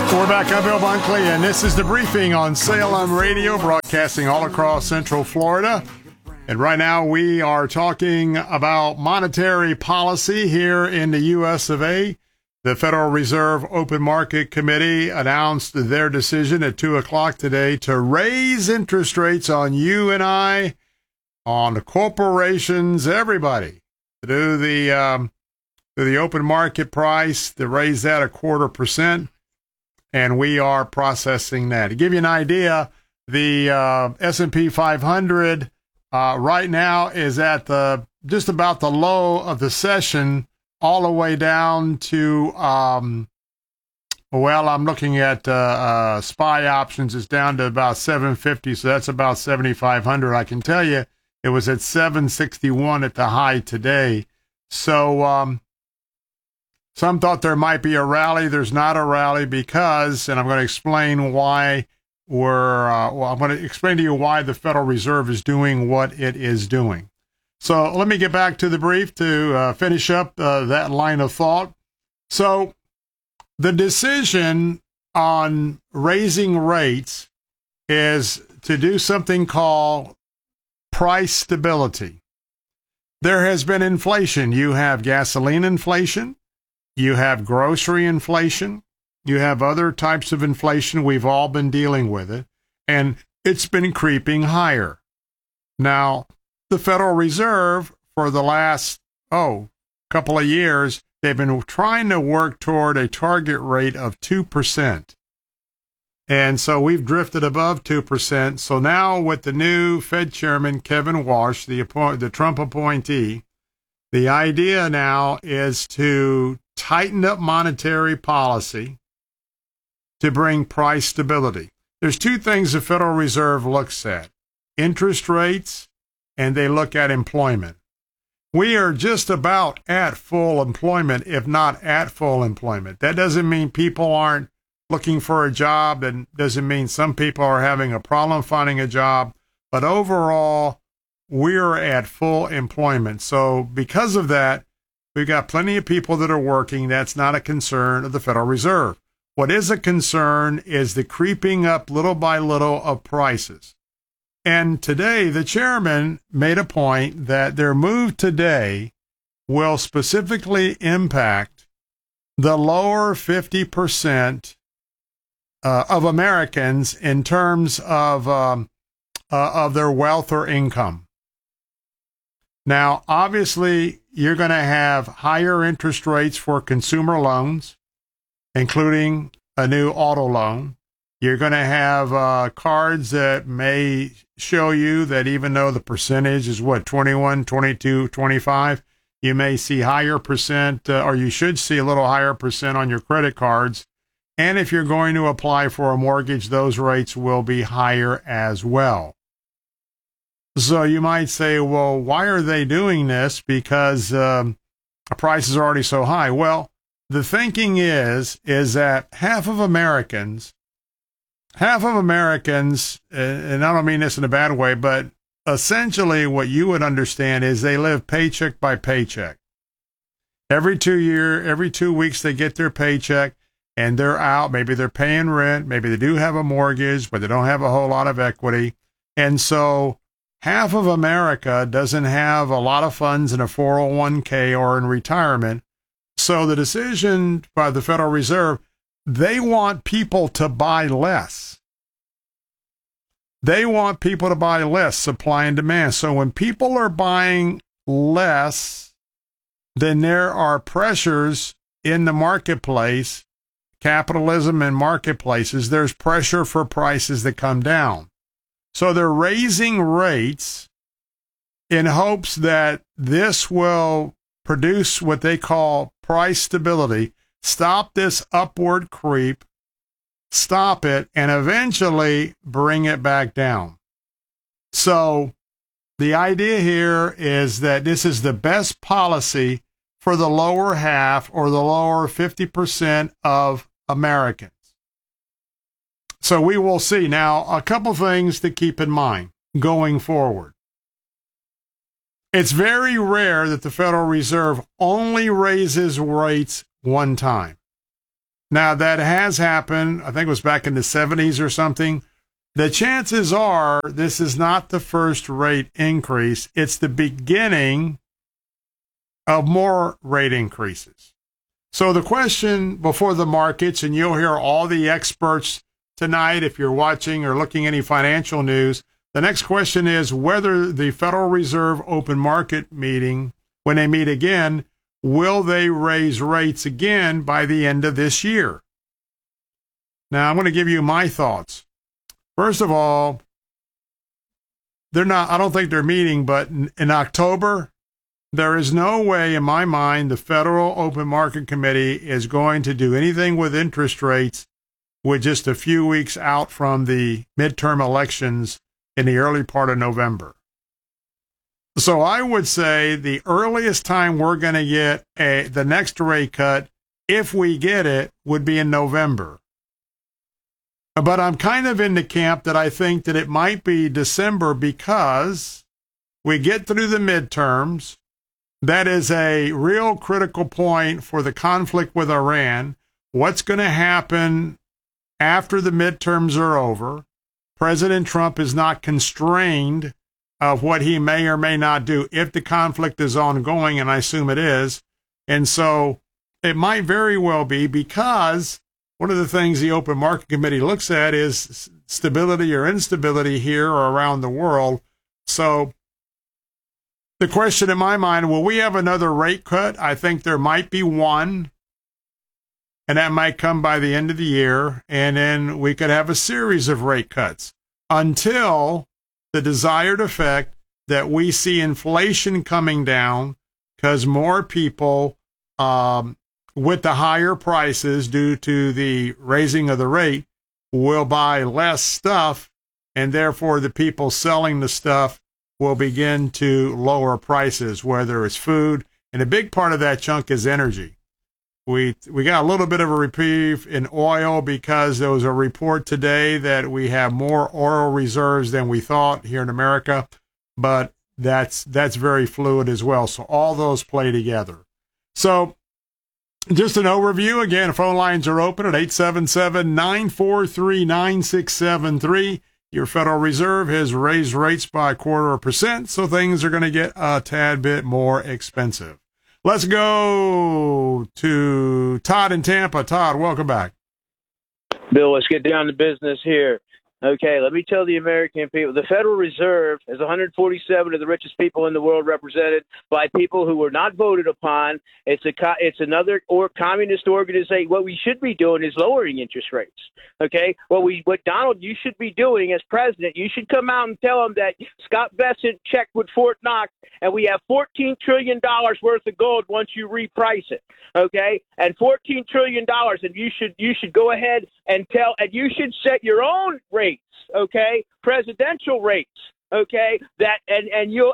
We're back. I'm Bill Bunkley, and this is the briefing on Salem Radio, broadcasting all across Central Florida. And right now we are talking about monetary policy here in the U.S. of A. The Federal Reserve Open Market Committee announced their decision at 2 o'clock today to raise interest rates on you and I, on the corporations, everybody, to do the open market price, to raise that 0.25%. And we are processing that. To give you an idea, the S&P 500 right now is at just about the low of the session, all the way down to, I'm looking at SPY options. It's down to about 750, so that's about 7,500. I can tell you it was at 761 at the high today. So some thought there might be a rally. There's not a rally because, and I'm going to explain why I'm going to explain to you why the Federal Reserve is doing what it is doing. So let me get back to the brief to finish up that line of thought. So the decision on raising rates is to do something called price stability. There has been inflation. You have gasoline inflation. You have grocery inflation. You have other types of inflation. We've all been dealing with it, and it's been creeping higher. Now, the Federal Reserve, for the last, couple of years, they've been trying to work toward a target rate of 2%. And so we've drifted above 2%. So now with the new Fed Chairman, Kevin Walsh, the Trump appointee, the idea now is to tighten up monetary policy to bring price stability. There's two things the Federal Reserve looks at: interest rates, and they look at employment. We are just about at full employment, if not at full employment. That doesn't mean people aren't looking for a job, and doesn't mean some people are having a problem finding a job, but overall, we're at full employment. So because of that, we've got plenty of people that are working. That's not a concern of the Federal Reserve. What is a concern is the creeping up little by little of prices. And today, the chairman made a point that their move today will specifically impact the lower 50% of Americans in terms of their wealth or income. Now, obviously, you're going to have higher interest rates for consumer loans, including a new auto loan. You're going to have cards that may show you that even though the percentage is 21, 22, 25, you may see higher percent, or you should see a little higher percent on your credit cards. And if you're going to apply for a mortgage, those rates will be higher as well. So you might say, well, why are they doing this? Because the price is already so high. Well, the thinking is that half of Americans, and I don't mean this in a bad way, but essentially what you would understand is they live paycheck by paycheck. Every 2 weeks they get their paycheck and they're out. Maybe they're paying rent. Maybe they do have a mortgage, but they don't have a whole lot of equity. And so half of America doesn't have a lot of funds in a 401k or in retirement. So the decision by the Federal Reserve, they want people to buy less. They want people to buy less, supply and demand. So when people are buying less, then there are pressures in the marketplace, capitalism and marketplaces. There's pressure for prices that come down. So they're raising rates in hopes that this will produce what they call price stability, stop this upward creep, stop it, and eventually bring it back down. So the idea here is that this is the best policy for the lower half or the lower 50% of Americans. So we will see. Now, a couple things to keep in mind going forward. It's very rare that the Federal Reserve only raises rates one time. Now, that has happened. I think it was back in the 70s or something. The chances are this is not the first rate increase. It's the beginning of more rate increases. So the question before the markets, and you'll hear all the experts tonight if you're watching or looking any financial news, the next question is whether the Federal Reserve open market meeting, when they meet again, will they raise rates again by the end of this year? Now, I'm going to give you my thoughts. First of all, I don't think they're meeting, but in October, there is no way in my mind the Federal Open Market Committee is going to do anything with interest rates with just a few weeks out from the midterm elections in the early part of November. So I would say the earliest time we're going to get the next rate cut, if we get it, would be in November. But I'm kind of in the camp that I think that it might be December because we get through the midterms. That is a real critical point for the conflict with Iran. What's going to happen after the midterms are over? President Trump is not constrained of what he may or may not do if the conflict is ongoing, and I assume it is. And so it might very well be, because one of the things the Open Market Committee looks at is stability or instability here or around the world. So the question in my mind, will we have another rate cut? I think there might be one, and that might come by the end of the year, and then we could have a series of rate cuts until the desired effect that we see inflation coming down, because more people with the higher prices due to the raising of the rate will buy less stuff, and therefore the people selling the stuff will begin to lower prices, whether it's food, and a big part of that chunk is energy. We got a little bit of a reprieve in oil because there was a report today that we have more oil reserves than we thought here in America, but that's very fluid as well. So all those play together. So just an overview. Again, phone lines are open at 877-943-9673. Your Federal Reserve has raised rates by 0.25%, so things are going to get a tad bit more expensive. Let's go to Todd in Tampa. Todd, welcome back. Bill, let's get down to business here. Okay, let me tell the American people, the Federal Reserve is 147 of the richest people in the world, represented by people who were not voted upon. It's another communist organization. What we should be doing is lowering interest rates. Okay, what Donald, you should be doing as president, you should come out and tell them that Scott Bessent checked with Fort Knox, and we have $14 trillion worth of gold once you reprice it. Okay, and $14 trillion, and you should go ahead and you should set your own rates, okay, presidential rates, okay, that and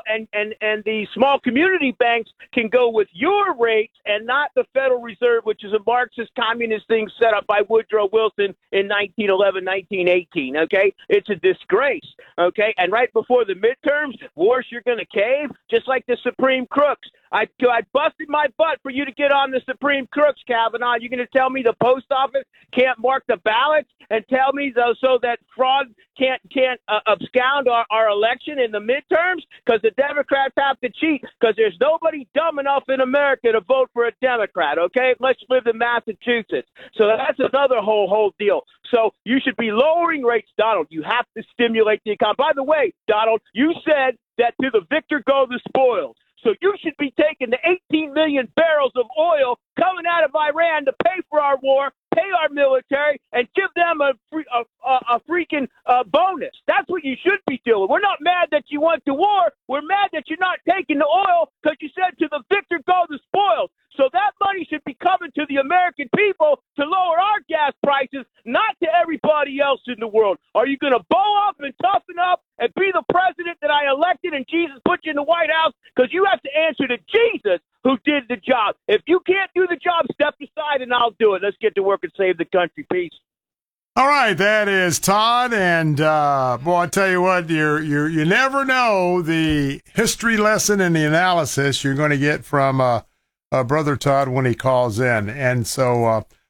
the small community banks can go with your rates and not the Federal Reserve, which is a Marxist communist thing set up by Woodrow Wilson in 1911, 1918, okay? It's a disgrace, okay? And right before the midterms, worse, you're going to cave, just like the Supreme Crooks. I busted my butt for you to get on the Supreme Crooks, Kavanaugh. You're going to tell me the post office can't mark the ballots and tell me so that fraud can't abscond our election in the midterms, because the Democrats have to cheat, because there's nobody dumb enough in America to vote for a Democrat, okay, unless you live in Massachusetts. So that's another whole deal. So you should be lowering rates, Donald. You have to stimulate the economy. By the way, Donald, you said that to the victor go the spoils. So you should be taking the 18 million barrels of oil coming out of Iran to pay for our war, pay our military, and give them a freaking bonus. That's what you should be doing. We're not mad that you went to war. We're mad that you're not taking the oil because you said to the victor go the spoils. So that money should be coming to the American people to lower our gas prices, not to everybody else in the world. Are you going to bow up and toughen up and be the president that I elected and Jesus put you in the White House? Because you have to answer to Jesus, who did the job. If you can't do the job, step aside and I'll do it. Let's get to work and save the country. Peace. All right, that is Todd, and boy, I tell you what, you never know the history lesson and the analysis you're going to get from Brother Todd when he calls in. And so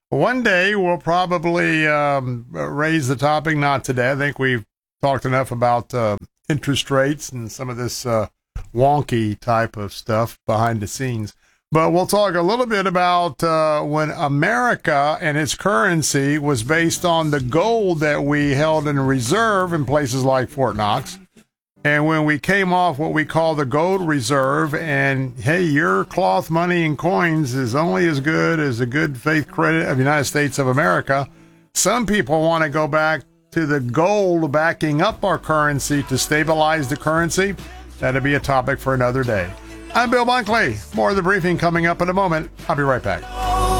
One day we'll probably raise the topic. Not today. I think we've talked enough about interest rates and some of this wonky type of stuff behind the scenes. But we'll talk a little bit about when America and its currency was based on the gold that we held in reserve in places like Fort Knox. And when we came off what we call the gold reserve, and hey, your cloth money and coins is only as good as the good faith credit of the United States of America, some people want to go back to the gold backing up our currency to stabilize the currency. That'll be a topic for another day. I'm Bill Bunkley. More of the briefing coming up in a moment. I'll be right back.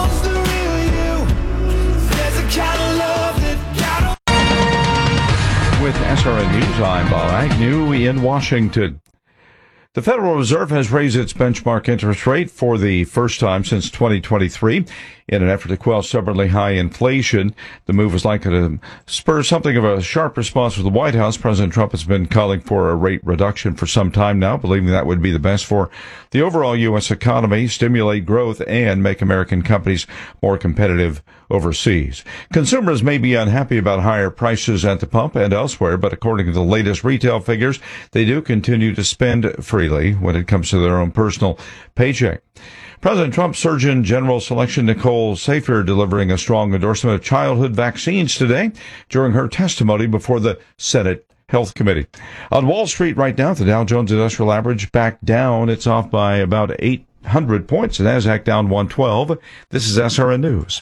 With SRN News, I'm Bob Agnew in Washington. The Federal Reserve has raised its benchmark interest rate for the first time since 2023 in an effort to quell stubbornly high inflation. The move is likely to spur something of a sharp response from the White House. President Trump has been calling for a rate reduction for some time now, believing that would be the best for the overall U.S. economy, stimulate growth, and make American companies more competitive overseas. Consumers may be unhappy about higher prices at the pump and elsewhere, but according to the latest retail figures, they do continue to spend freely when it comes to their own personal paycheck. President Trump's Surgeon General selection Nicole Safer delivering a strong endorsement of childhood vaccines today during her testimony before the Senate Health Committee. On Wall Street right now, the Dow Jones Industrial Average back down. It's off by about 800 points. The Nasdaq down 112. This is SRN News.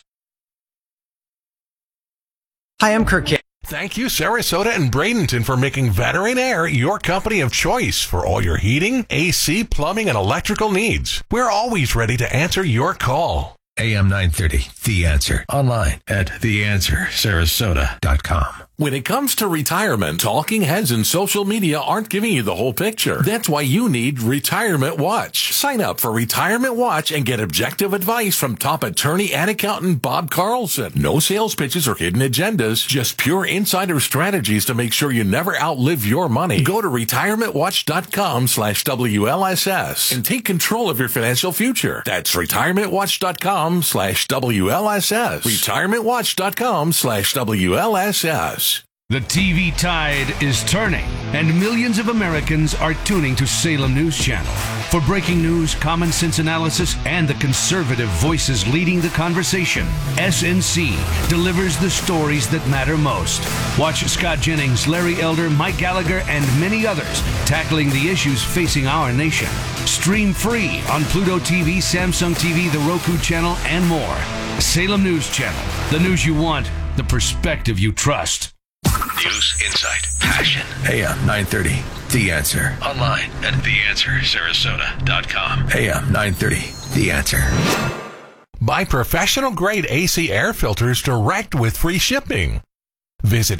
Hi, I'm Kirk Cameron. Thank you, Sarasota and Bradenton, for making Veteran Air your company of choice for all your heating, AC, plumbing, and electrical needs. We're always ready to answer your call. AM 930, The Answer. Online at theanswersarasota.com. When it comes to retirement, talking heads and social media aren't giving you the whole picture. That's why you need Retirement Watch. Sign up for Retirement Watch and get objective advice from top attorney and accountant Bob Carlson. No sales pitches or hidden agendas, just pure insider strategies to make sure you never outlive your money. Go to retirementwatch.com/WLSS and take control of your financial future. That's retirementwatch.com/WLSS. Retirementwatch.com/WLSS. The TV tide is turning, and millions of Americans are tuning to Salem News Channel. For breaking news, common sense analysis, and the conservative voices leading the conversation, SNC delivers the stories that matter most. Watch Scott Jennings, Larry Elder, Mike Gallagher, and many others tackling the issues facing our nation. Stream free on Pluto TV, Samsung TV, the Roku channel, and more. Salem News Channel, the news you want, the perspective you trust. News, insight, passion. AM 930, The Answer. Online at theanswersarasota.com. AM 930, The Answer. Buy professional-grade AC air filters direct with free shipping. Visit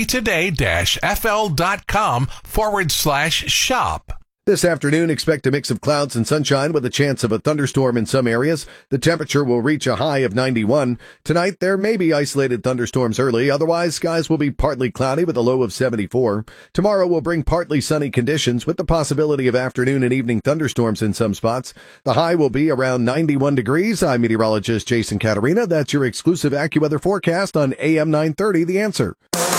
actoday-fl.com/shop. This afternoon, expect a mix of clouds and sunshine with a chance of a thunderstorm in some areas. The temperature will reach a high of 91. Tonight, there may be isolated thunderstorms early. Otherwise, skies will be partly cloudy with a low of 74. Tomorrow will bring partly sunny conditions with the possibility of afternoon and evening thunderstorms in some spots. The high will be around 91 degrees. I'm meteorologist Jason Caterina. That's your exclusive AccuWeather forecast on AM 930, The Answer.